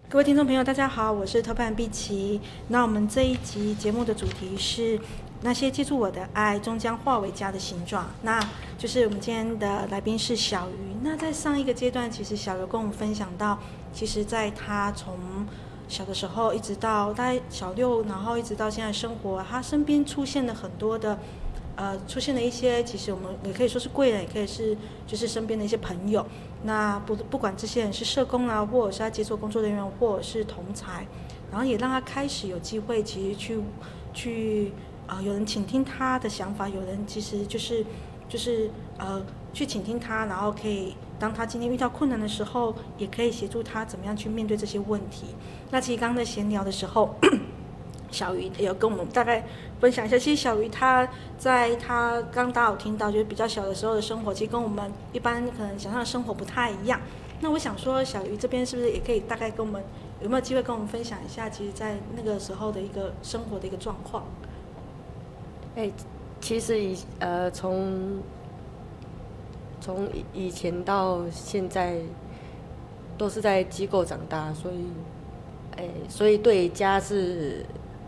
各位听众朋友，大家好，我是特派碧琪。那我们这一集节目的主题是那些接住我的爱，终将化为家的形状。那就是我们今天的来宾是小鱼。那在上一个阶段，其实小鱼跟我们分享到，其实在他从小的时候一直到大概小6，然后一直到现在生活，他身边出现了很多的。出现了一些，其实我们也可以说是贵人，也可以是就是身边的一些朋友。那不管这些人是社工啊，或者是他接触工作人员，或者是同才，然后也让他开始有机会，其实去有人倾听他的想法，有人其实就是去倾听他，然后可以当他今天遇到困难的时候，也可以协助他怎么样去面对这些问题。那其实刚刚在闲聊的时候。小鱼有跟我们大概分享一下，其实小鱼他在他刚大家有听到，就是比较小的时候的生活，其实跟我们一般可能想象的生活不太一样。那我想说，小鱼这边是不是也可以大概跟我们有没有机会跟我们分享一下，其实在那个时候的一个生活的一个状况？ 其实从以前到现在都是在机构长大，所以对家是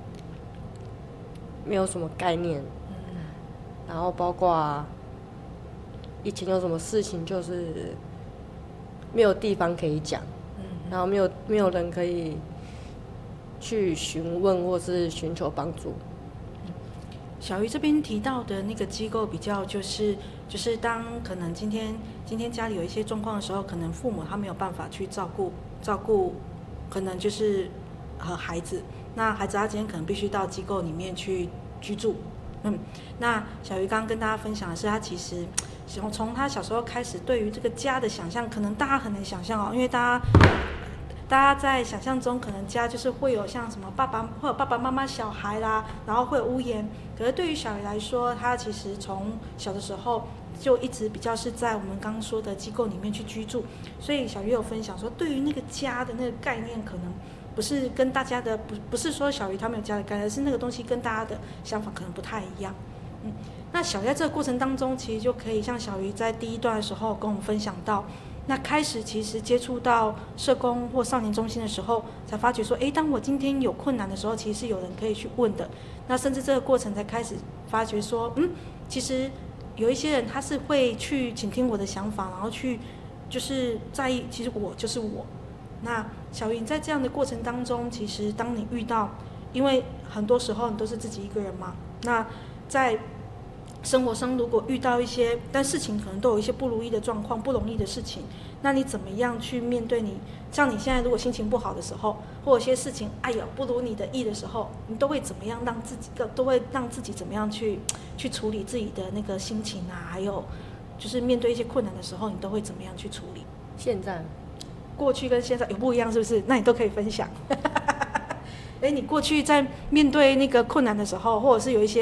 没有什么概念，然后包括以前有什么事情就是没有地方可以讲，然后没有人可以去询问或是寻求帮助。 小鱼这边提到的那个机构比较就是当可能今天家里有一些状况的时候，可能父母他没有办法去照顾，可能就是孩子。那孩子他今天可能必须到机构里面去居住，那小鱼刚刚跟大家分享的是，他其实从他小时候开始，对于这个家的想象，可能大家很难想象因为大家在想象中，可能家就是会有像什么会有爸爸妈妈、小孩啦，然后会有屋檐。可是对于小鱼来说，他其实从小的时候就一直比较是在我们刚刚说的机构里面去居住，所以小鱼有分享说，对于那个家的那个概念，可能不是跟大家的不是说小鱼他们有家的概念，而是那个东西跟大家的想法可能不太一样。那小鱼在这个过程当中，其实就可以像小鱼在第一段的时候跟我们分享到，那开始其实接触到社工或少年中心的时候，才发觉说，当我今天有困难的时候，其实是有人可以去问的。那甚至这个过程才开始发觉说，其实有一些人他是会去倾听我的想法，然后去就是在意，其实我就是我。那小鱼在这样的过程当中，其实当你遇到，因为很多时候你都是自己一个人嘛，那在生活上如果遇到一些，但事情可能都有一些不如意的状况，不容易的事情，那你怎么样去面对你？像你现在如果心情不好的时候，或有些事情不如你的意的时候，你都会怎么样都会让自己怎么样去处理自己的那个心情啊？还有就是面对一些困难的时候，你都会怎么样去处理？ 现在过去跟现在有不一样是不是？那你都可以分享。你过去在面对那个困难的时候，或者是有一些